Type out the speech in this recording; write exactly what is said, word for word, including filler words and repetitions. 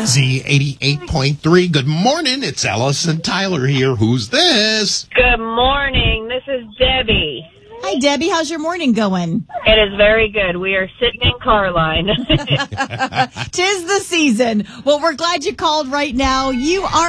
Z eighty-eight point three. Good morning. It's Ellis and Tyler here. Who's this? Good morning. This is Debbie. Hi, Debbie. How's your morning going? It is very good. We are sitting in Carline. Tis the season. Well, we're glad you called right now. You are